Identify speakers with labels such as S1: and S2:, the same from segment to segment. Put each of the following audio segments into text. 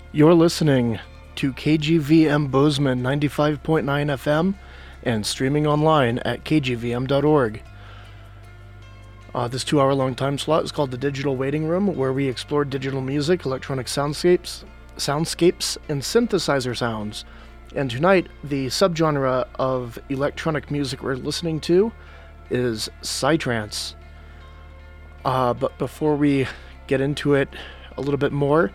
S1: You're listening to KGVM Bozeman 95.9 FM and streaming online at kgvm.org. This 2-hour-long time slot is called the Digital Waiting Room, where we explore digital music, electronic soundscapes, and synthesizer sounds. And tonight, the subgenre of electronic music we're listening to is Psytrance. But before we get into it a little bit more,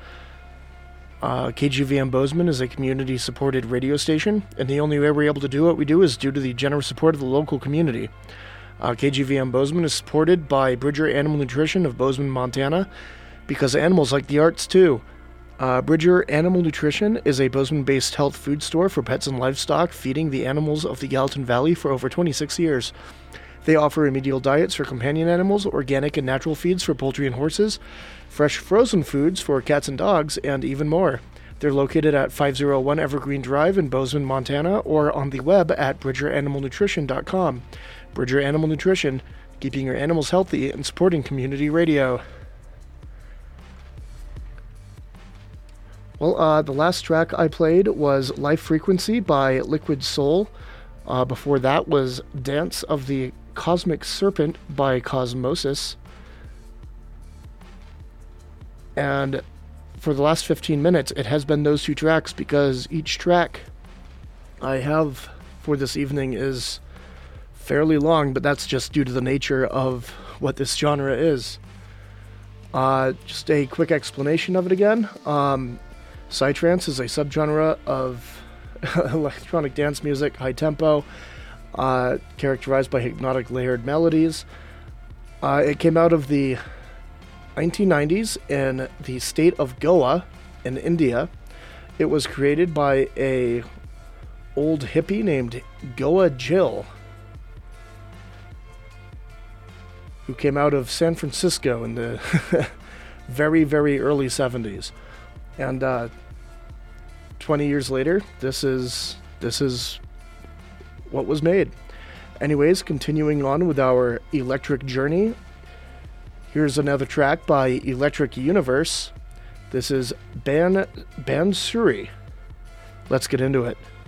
S1: KGVM Bozeman is a community-supported radio station, and the only way we're able to do what we do is due to the generous support of the local community. KGVM Bozeman is supported by Bridger Animal Nutrition of Bozeman, Montana, because animals like the arts too. Bridger Animal Nutrition is a Bozeman-based health food store for pets and livestock, feeding the animals of the Gallatin Valley for over 26 years. They offer remedial diets for companion animals, organic and natural feeds for poultry and horses, fresh frozen foods for cats and dogs, and even more. They're located at 501 Evergreen Drive in Bozeman, Montana, or on the web at bridgeranimalnutrition.com. Bridger Animal Nutrition, keeping your animals healthy and supporting community radio. Well, the last track I played was Life Frequency by Liquid Soul. Before that was Dance of the Cosmic Serpent by Cosmosis. And for the last 15 minutes, it has been those two tracks, because each track I have for this evening is fairly long, but that's just due to the nature of what this genre is. Just a quick explanation of it again. Psytrance is a subgenre of electronic dance music, high tempo, characterized by hypnotic layered melodies. It came out of the 1990s in the state of Goa in India. It was created by a old hippie named Goa Jill, who came out of San Francisco in the very, very early 70s. And 20 years later, this is what was made. Anyways, continuing on with our electric journey, here's another track by Electric Universe. This is Bansuri. Let's get into it.